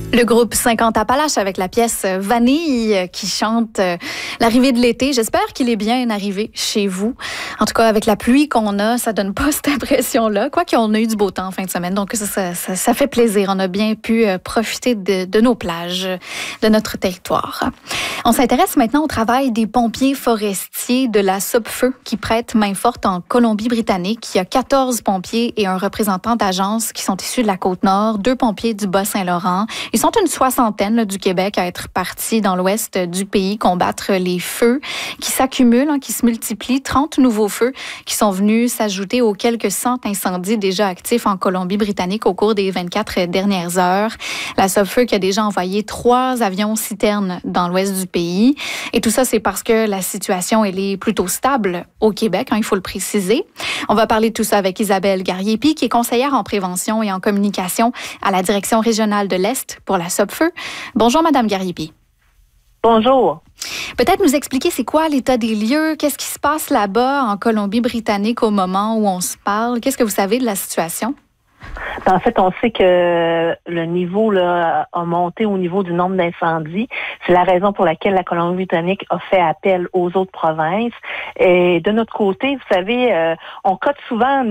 Le groupe 50 Appalaches avec la pièce Vanille qui chante l'arrivée de l'été. J'espère qu'il est bien arrivé chez vous. En tout cas, avec la pluie qu'on a, ça donne pas cette impression-là. Quoi qu'on a eu du beau temps en fin de semaine, donc ça fait plaisir. On a bien pu profiter de nos plages, de notre territoire. On s'intéresse maintenant au travail des pompiers forestiers de la Sopfeu qui prêtent main forte en Colombie-Britannique. Il y a 14 pompiers et un représentant d'agence qui sont issus de la Côte-Nord, 2 pompiers du Bas-Saint-Laurent. Ils sont une soixantaine du Québec à être partis dans l'ouest du pays combattre les feux qui s'accumulent, qui se multiplient. 30 nouveaux feux qui sont venus s'ajouter aux quelques 100 incendies déjà actifs en Colombie-Britannique au cours des 24 dernières heures. La Sopfeu qui a déjà envoyé 3 avions citernes dans l'ouest du pays. Et tout ça, c'est parce que la situation, elle est plutôt stable au Québec, il faut le préciser. On va parler de tout ça avec Isabelle Gariepi, qui est conseillère en prévention et en communication à la Direction régionale de l'Est pour la Sopfeu. Bonjour, Madame Gariepi. Bonjour. Peut-être nous expliquer c'est quoi l'état des lieux, qu'est-ce qui se passe là-bas en Colombie-Britannique au moment où on se parle? Qu'est-ce que vous savez de la situation? En fait, on sait que le niveau là, a monté au niveau du nombre d'incendies. C'est la raison pour laquelle la Colombie-Britannique a fait appel aux autres provinces. Et de notre côté, vous savez, on cote souvent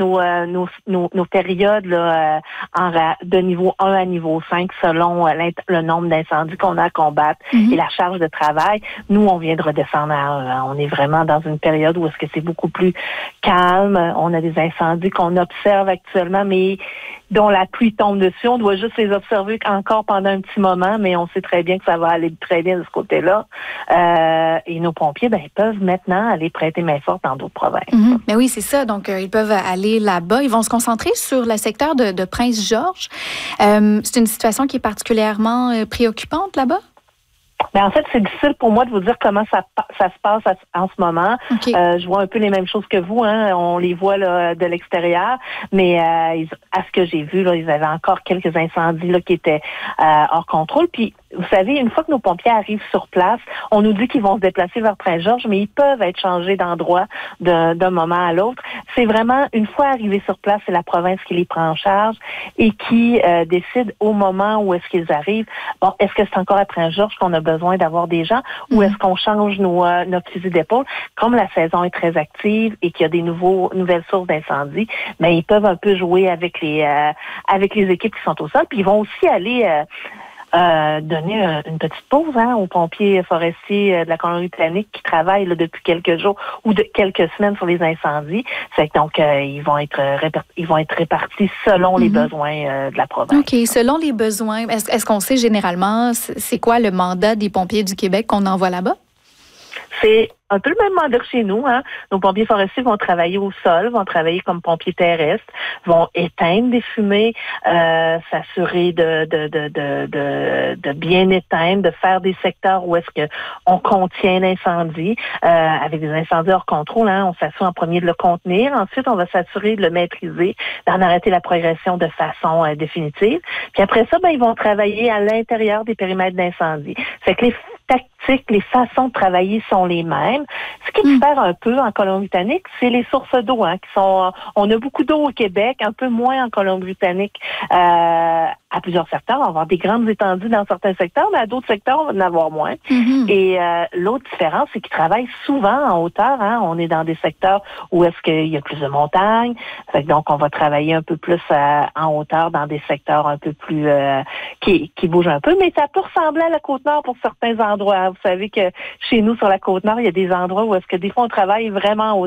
nos périodes là, de niveau 1 à niveau 5 selon le nombre d'incendies qu'on a à combattre et la charge de travail. Nous, on vient de redescendre à 1. On est vraiment dans une période où est-ce que c'est beaucoup plus calme. On a des incendies qu'on observe actuellement, mais dont la pluie tombe dessus. On doit juste les observer encore pendant un petit moment, mais on sait très bien que ça va aller très bien de ce côté-là. Et nos pompiers, ils peuvent maintenant aller prêter main forte dans d'autres provinces. Mais oui, c'est ça. Donc, ils peuvent aller là-bas. Ils vont se concentrer sur le secteur de Prince-Georges. C'est une situation qui est particulièrement préoccupante là-bas? Mais en fait, c'est difficile pour moi de vous dire comment ça se passe en ce moment. Okay. Je vois un peu les mêmes choses que vous. On les voit là, de l'extérieur. Mais à ce que j'ai vu, là, ils avaient encore quelques incendies là, qui étaient hors contrôle. Puis, vous savez, une fois que nos pompiers arrivent sur place, on nous dit qu'ils vont se déplacer vers Prince-Georges, mais ils peuvent être changés d'endroit d'un moment à l'autre. C'est vraiment, une fois arrivés sur place, c'est la province qui les prend en charge et qui décide au moment où est-ce qu'ils arrivent. Bon, est-ce que c'est encore à Prince-Georges qu'on a besoin d'avoir des gens ou est-ce qu'on change notre fusil d'épaule? Comme la saison est très active et qu'il y a des nouvelles sources d'incendie, mais ils peuvent un peu jouer avec les équipes qui sont au sol. Puis ils vont aussi aller donner une petite pause aux pompiers forestiers de la Colombie-Britannique qui travaillent là, depuis quelques jours ou de quelques semaines sur les incendies. Donc ils vont être répartis selon les besoins de la province. OK, selon les besoins. Est-ce qu'on sait généralement c'est quoi le mandat des pompiers du Québec qu'on envoie là-bas? C'est un peu le même mandat que chez nous. Nos pompiers forestiers vont travailler au sol, vont travailler comme pompiers terrestres, vont éteindre des fumées, s'assurer de bien éteindre, de faire des secteurs où est-ce que on contient l'incendie. Avec des incendies hors contrôle, on s'assure en premier de le contenir. Ensuite, on va s'assurer de le maîtriser, d'en arrêter la progression de façon définitive. Puis après ça, ils vont travailler à l'intérieur des périmètres d'incendie. Fait que les tactiques, les façons de travailler sont les mêmes. Ce qui diffère un peu en Colombie-Britannique, c'est les sources d'eau qui sont... On a beaucoup d'eau au Québec, un peu moins en Colombie-Britannique à plusieurs secteurs. On va avoir des grandes étendues dans certains secteurs, mais à d'autres secteurs, on va en avoir moins. Et l'autre différence, c'est qu'ils travaillent souvent en hauteur. On est dans des secteurs où est-ce qu'il y a plus de montagnes. Donc, on va travailler un peu plus en hauteur dans des secteurs un peu plus... qui bougent un peu. Mais ça peut ressembler à la Côte-Nord pour certains endroits. Vous savez que chez nous, sur la Côte-Nord, il y a des endroits où est-ce que des fois, on travaille vraiment en hauteur.